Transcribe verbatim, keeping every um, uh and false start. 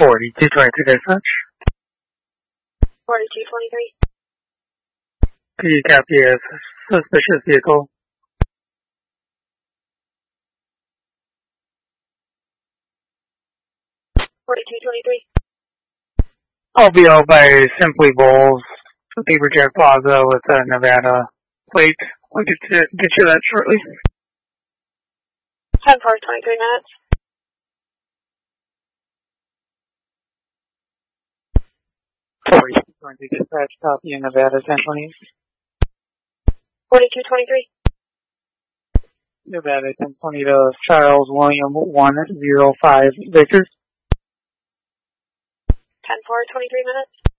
forty-two twenty-three dispatch. forty-two twenty-three. Can you copy a suspicious vehicle? forty-two twenty-three. I'll be out by Simply Bowls, Beaverjack Plaza with a Nevada plate. We'll get you, get you that shortly. ten four, twenty-three minutes. forty-two twenty-three dispatch, copy in Nevada, ten twenty. forty-two twenty-three. Nevada, ten twenty to Charles William one zero five Victor. ten four, twenty-three minutes.